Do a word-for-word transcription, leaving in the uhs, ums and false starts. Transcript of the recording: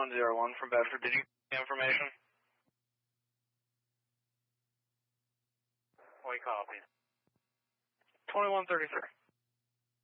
one zero one from Bedford. Did you get the information? We copy. twenty-one thirty-three.